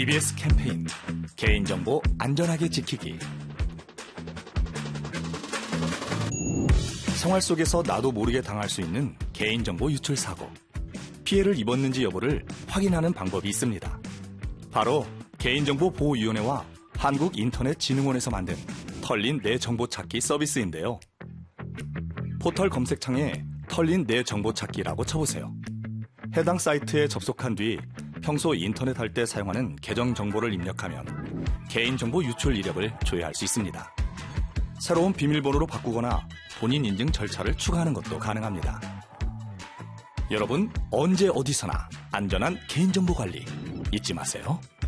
TBS 캠페인 개인정보 안전하게 지키기. 생활 속에서 나도 모르게 당할 수 있는 개인정보 유출 사고. 피해를 입었는지 여부를 확인하는 방법이 있습니다. 바로 개인정보보호위원회와 한국인터넷진흥원에서 만든 털린 내 정보 찾기 서비스인데요. 포털 검색창에 털린 내 정보 찾기라고 쳐보세요. 해당 사이트에 접속한 뒤 평소 인터넷 할 때 사용하는 계정 정보를 입력하면 개인정보 유출 이력을 조회할 수 있습니다. 새로운 비밀번호로 바꾸거나 본인 인증 절차를 추가하는 것도 가능합니다. 여러분, 언제 어디서나 안전한 개인정보 관리 잊지 마세요.